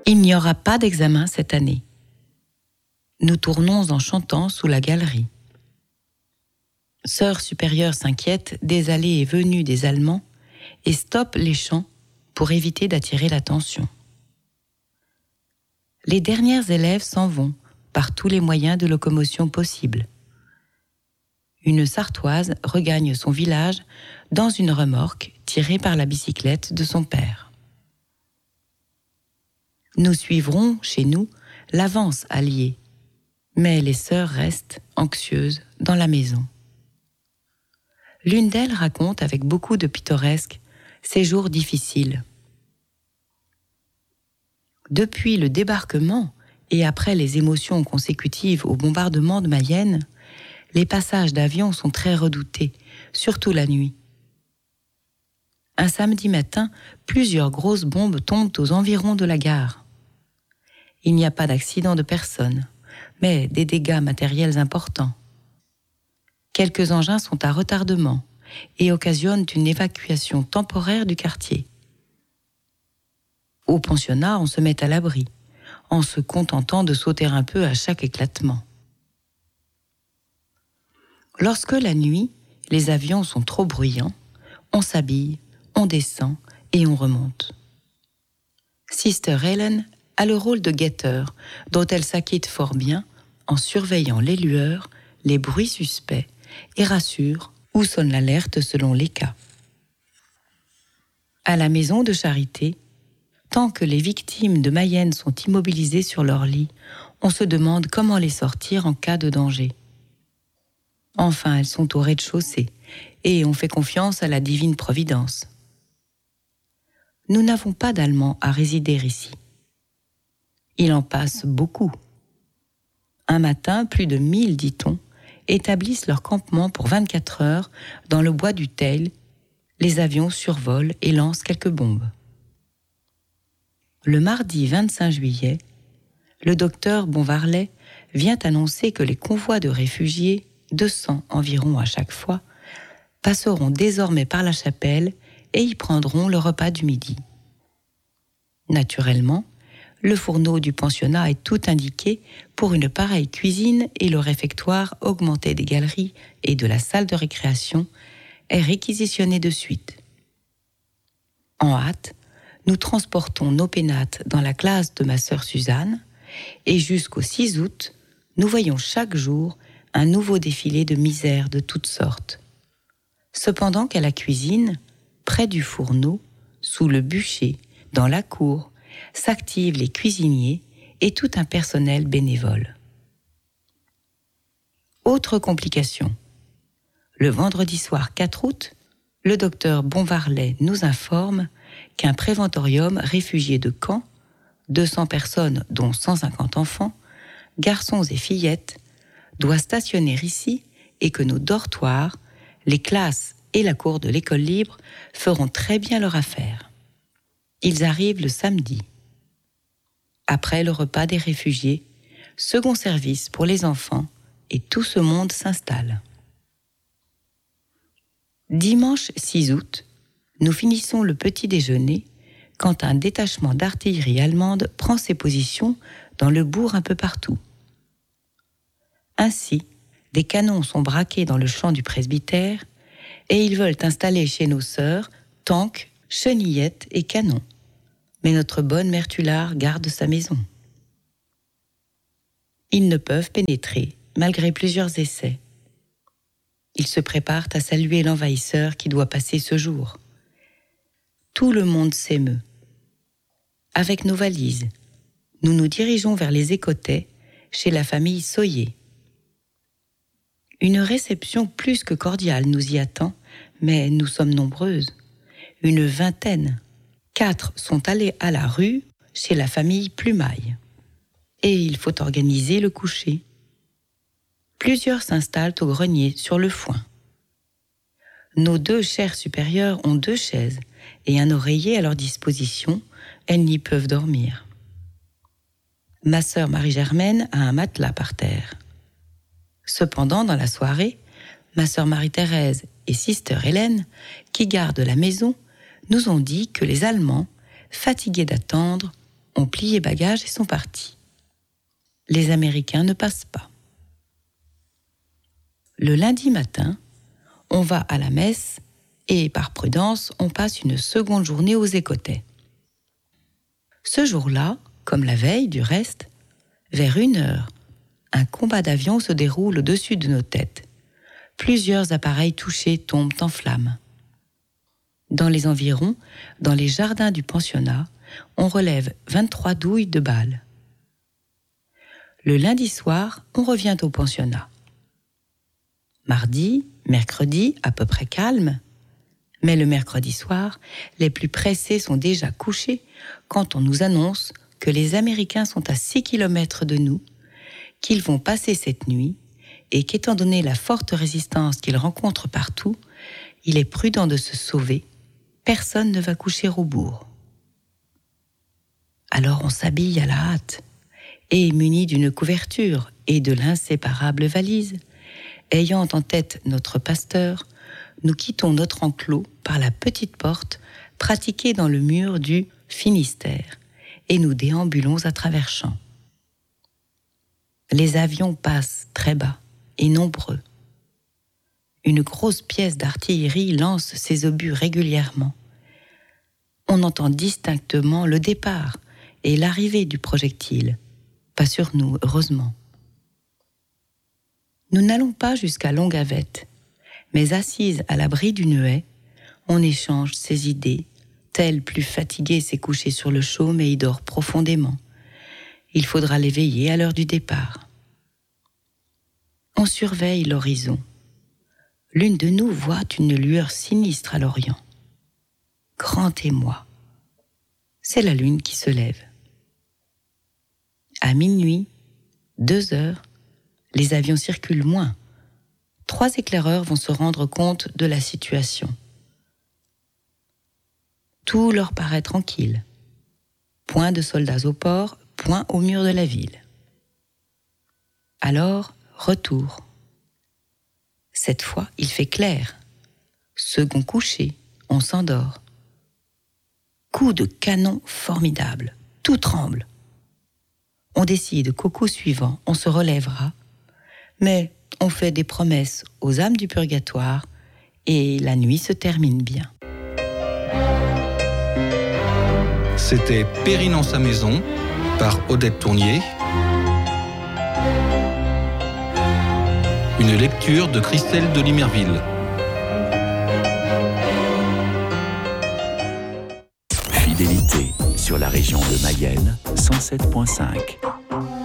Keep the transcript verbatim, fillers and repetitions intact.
Il n'y aura pas d'examen cette année. Nous tournons en chantant sous la galerie. Sœur supérieure s'inquiète des allées et venues des Allemands et stoppe les chants pour éviter d'attirer l'attention. Les dernières élèves s'en vont par tous les moyens de locomotion possibles. Une Sartoise regagne son village dans une remorque tirée par la bicyclette de son père. Nous suivrons, chez nous, l'avance alliée, mais les sœurs restent anxieuses dans la maison. L'une d'elles raconte avec beaucoup de pittoresque ses jours difficiles. Depuis le débarquement et après les émotions consécutives au bombardement de Mayenne, les passages d'avions sont très redoutés, surtout la nuit. Un samedi matin, plusieurs grosses bombes tombent aux environs de la gare. Il n'y a pas d'accident de personnes, mais des dégâts matériels importants. Quelques engins sont à retardement et occasionnent une évacuation temporaire du quartier. Au pensionnat, on se met à l'abri, en se contentant de sauter un peu à chaque éclatement. Lorsque la nuit, les avions sont trop bruyants, on s'habille, on descend et on remonte. Sister Helen a le rôle de guetteur, dont elle s'acquitte fort bien en surveillant les lueurs, les bruits suspects et rassure où sonne l'alerte selon les cas. À la maison de charité, tant que les victimes de Mayenne sont immobilisées sur leur lit, on se demande comment les sortir en cas de danger. Enfin, elles sont au rez-de-chaussée et on fait confiance à la divine providence. Nous n'avons pas d'Allemands à résider ici. Il en passe beaucoup. Un matin, plus de mille, dit-on, établissent leur campement pour vingt-quatre heures dans le bois du Teil. Les avions survolent et lancent quelques bombes. Le mardi vingt-cinq juillet, le docteur Bonvarlet vient annoncer que les convois de réfugiés, deux cents environ à chaque fois, passeront désormais par la chapelle et y prendront le repas du midi. Naturellement, le fourneau du pensionnat est tout indiqué pour une pareille cuisine et le réfectoire augmenté des galeries et de la salle de récréation est réquisitionné de suite. En hâte, nous transportons nos pénates dans la classe de ma sœur Suzanne et jusqu'au six août, nous voyons chaque jour un nouveau défilé de misères de toutes sortes. Cependant qu'à la cuisine, près du fourneau, sous le bûcher, dans la cour, s'activent les cuisiniers et tout un personnel bénévole. Autre complication. Le vendredi soir quatre août, le docteur Bonvarlet nous informe qu'un préventorium réfugié de Caen, deux cents personnes dont cent cinquante enfants, garçons et fillettes, doit stationner ici et que nos dortoirs, les classes et la cour de l'école libre feront très bien leur affaire. Ils arrivent le samedi. Après le repas des réfugiés, second service pour les enfants et tout ce monde s'installe. Dimanche six août, nous finissons le petit déjeuner quand un détachement d'artillerie allemande prend ses positions dans le bourg un peu partout. Ainsi, des canons sont braqués dans le champ du presbytère et ils veulent installer chez nos sœurs tanks, chenillettes et canons. Mais notre bonne mère Tulard garde sa maison. Ils ne peuvent pénétrer, malgré plusieurs essais. Ils se préparent à saluer l'envahisseur qui doit passer ce jour. Tout le monde s'émeut. Avec nos valises, nous nous dirigeons vers les Écotais, chez la famille Soyer. Une réception plus que cordiale nous y attend, mais nous sommes nombreuses. Une vingtaine. Quatre sont allés à la rue, chez la famille Plumaille. Et il faut organiser le coucher. Plusieurs s'installent au grenier sur le foin. Nos deux chères supérieures ont deux chaises et un oreiller à leur disposition, elles n'y peuvent dormir. Ma sœur Marie-Germaine a un matelas par terre. Cependant, dans la soirée, ma sœur Marie-Thérèse et Sister Hélène, qui gardent la maison, nous ont dit que les Allemands, fatigués d'attendre, ont plié bagages et sont partis. Les Américains ne passent pas. Le lundi matin, on va à la messe et, par prudence, on passe une seconde journée aux Écotais. Ce jour-là, comme la veille du reste, vers une heure, un combat d'avions se déroule au-dessus de nos têtes. Plusieurs appareils touchés tombent en flammes. Dans les environs, dans les jardins du pensionnat, on relève vingt-trois douilles de balles. Le lundi soir, on revient au pensionnat. Mardi, mercredi, à peu près calme. Mais le mercredi soir, les plus pressés sont déjà couchés quand on nous annonce que les Américains sont à six kilomètres de nous, qu'ils vont passer cette nuit et qu'étant donné la forte résistance qu'ils rencontrent partout, il est prudent de se sauver. Personne ne va coucher au bourg. Alors on s'habille à la hâte et, muni d'une couverture et de l'inséparable valise, ayant en tête notre pasteur, nous quittons notre enclos par la petite porte pratiquée dans le mur du Finistère et nous déambulons à travers champs. Les avions passent très bas et nombreux. Une grosse pièce d'artillerie lance ses obus régulièrement. On entend distinctement le départ et l'arrivée du projectile. Pas sur nous, heureusement. Nous n'allons pas jusqu'à Longavette, mais assises à l'abri d'une haie, on échange ses idées. Tel plus fatigué s'est couché sur le chaume et y dort profondément. Il faudra l'éveiller à l'heure du départ. On surveille l'horizon. L'une de nous voit une lueur sinistre à l'Orient. Grand émoi. C'est la lune qui se lève. À minuit, deux heures, les avions circulent moins. Trois éclaireurs vont se rendre compte de la situation. Tout leur paraît tranquille. Point de soldats au port, point au mur de la ville. Alors, retour. Cette fois, il fait clair. Second coucher, on s'endort. Coup de canon formidable, tout tremble. On décide qu'au coup suivant, on se relèvera, mais on fait des promesses aux âmes du purgatoire et la nuit se termine bien. C'était Périne en sa maison, par Odette Tournier. Une lecture de Christelle de Limerville. Fidélité sur la région de Mayenne, cent sept virgule cinq.